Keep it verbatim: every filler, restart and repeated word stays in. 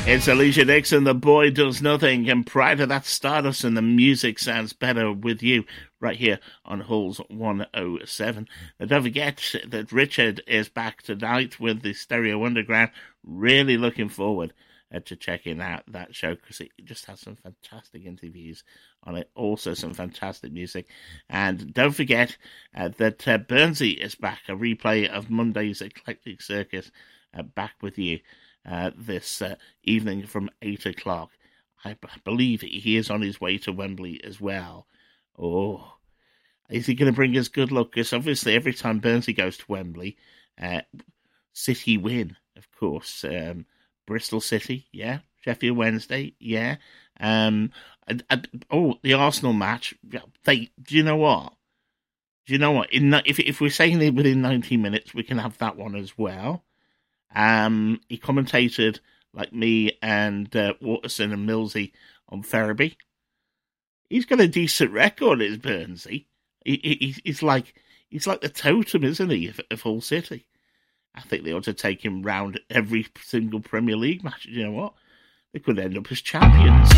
It's Alicia Dixon, The Boy Does Nothing, and prior to that, Stardust, and the music sounds better with you, right here on Halls one oh seven. Now, don't forget that Richard is back tonight with the Stereo Underground. Really looking forward uh, to checking out that show, because it just has some fantastic interviews on it, also some fantastic music. And don't forget uh, that uh, Burnsy is back, a replay of Monday's Eclectic Circus, uh, back with you. Uh, this uh, evening from eight o'clock. I b- believe he is on his way to Wembley as well. Oh, is he going to bring us good luck? Because obviously every time Burnsy goes to Wembley, uh, City win, of course. Um, Bristol City, yeah. Sheffield Wednesday, yeah. Um, and, and, oh, the Arsenal match. They, do you know what? Do you know what? In, if, if we're saying it within ninety minutes, we can have that one as well. Um, he commentated like me and uh, Waterson and Millsy on Ferriby. He's got a decent record, is Burnsy. He, he, he's like he's like the totem, isn't he, of, of Hull City? I think they ought to take him round every single Premier League match. You know what? They could end up as champions.